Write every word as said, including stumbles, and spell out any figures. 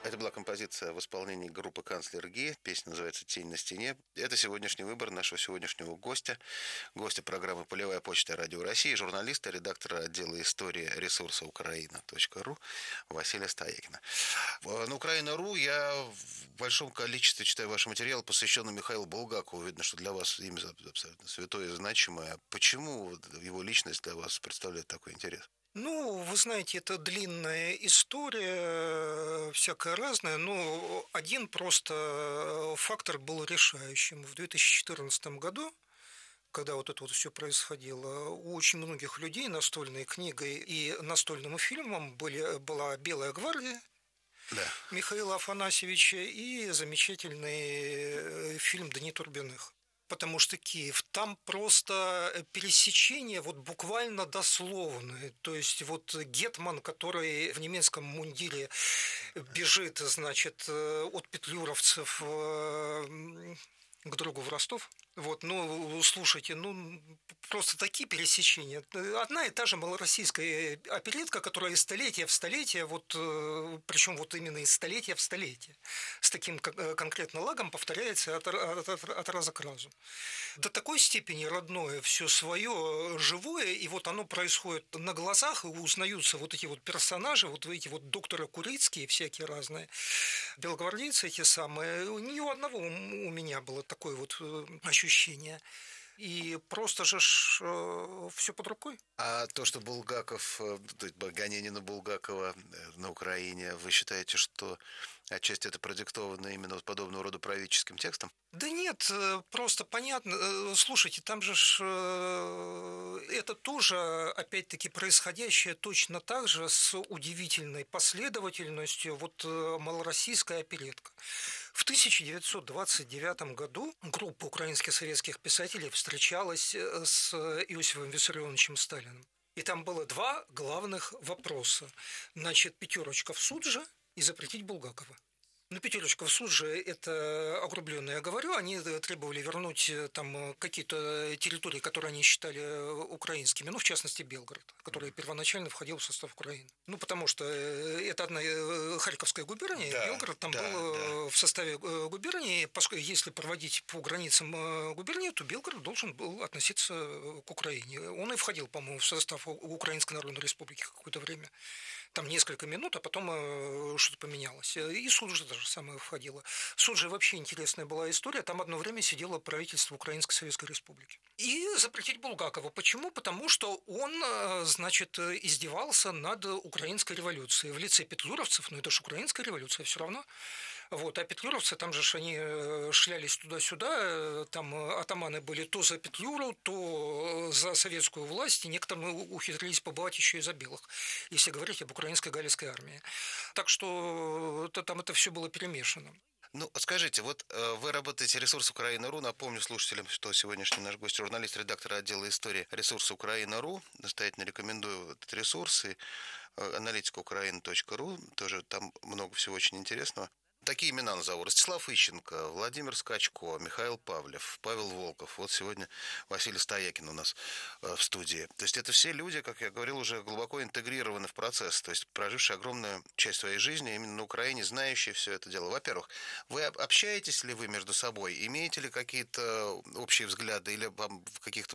Это была композиция в исполнении группы «Канцлер Ги». Песня называется «Тень на стене». Это сегодняшний выбор нашего сегодняшнего гостя. Гостя программы «Полевая почта. Радио России», журналиста, редактора отдела истории ресурса украина точка ру Василия Стоякина. На Украина.ру я в большом количестве читаю ваши материалы, посвященные Михаилу Булгакову. Видно, что для вас имя абсолютно святое и значимое. Почему его личность для вас представляет такой интерес? Ну, вы знаете, это длинная история, всякая разная, но один просто фактор был решающим. В две тысячи четырнадцатом году, когда вот это вот все происходило, у очень многих людей настольной книгой и настольным фильмом были, была «Белая гвардия» Да. Михаила Афанасьевича и замечательный фильм «Дни Турбиных». Потому что Киев, там просто пересечение вот буквально дословное. То есть вот гетман, который в немецком мундире бежит, значит, от петлюровцев к другу в Ростов. Вот, ну, слушайте, ну, просто такие пересечения. Одна и та же малороссийская оперетка, которая из столетия в столетие, вот, причем вот именно из столетия в столетие, с таким конкретно лагом повторяется от, от, от, от раза к разу. До такой степени родное все свое, живое, и вот оно происходит на глазах, и узнаются вот эти вот персонажи, вот эти вот докторы Курицкие, всякие разные, белогвардейцы эти самые. Ни у одного у меня было такое вот ощущение. И просто же ж, э, все под рукой. А то, что Булгаков, то есть гонение на Булгакова на Украине, вы считаете, что отчасти это продиктовано именно вот подобного рода правительским текстом? Да нет, просто понятно. Слушайте, там же ж, это тоже, опять-таки, происходящее точно так же с удивительной последовательностью вот малороссийская оперетка. В тысяча девятьсот двадцать девятом году группа украинских советских писателей встречалась с Иосифом Виссарионовичем Сталиным. И там было два главных вопроса. Значит, пятерочка в суд же и запретить Булгакова. Ну, пятерочка в суд же – это огрубленно я говорю. Они требовали вернуть там какие-то территории, которые они считали украинскими, ну, в частности, Белгород, который первоначально входил в состав Украины. Ну, потому что это одна Харьковская губерния, да, Белгород там да, был да. в составе губернии. Поскольку если проводить по границам губернии, то Белгород должен был относиться к Украине. Он и входил, по-моему, в состав Украинской Народной Республики какое-то время. Там несколько минут, а потом что-то поменялось. И суд же то же самое входило. Суд же вообще интересная была история. Там одно время сидело правительство Украинской Советской Республики. И запретить Булгакова. Почему? Потому что он, значит, издевался над украинской революцией. В лице петлюровцев, ну это же украинская революция все равно. Вот. А петлюровцы, там же они шлялись туда-сюда, там атаманы были то за Петлюру, то за советскую власть, и некоторые ухитрились побывать еще и за белых, если говорить об украинской галицкой армии. Так что там это все было перемешано. Ну, скажите, вот э, вы работаете ресурс Украина.ру. Напомню слушателям, что сегодняшний наш гость, журналист, редактор отдела истории ресурса Украина.ру. Настоятельно рекомендую этот ресурс и э, аналитика Украина точка ру. Тоже там много всего очень интересного. Такие имена назову. Ростислав Ищенко, Владимир Скачко, Михаил Павлев, Павел Волков. Вот сегодня Василий Стоякин у нас в студии. То есть это все люди, как я говорил, уже глубоко интегрированы в процесс. То есть прожившие огромную часть своей жизни именно на Украине, знающие все это дело. Во-первых, вы общаетесь ли вы между собой? Имеете ли какие-то общие взгляды или в каких-то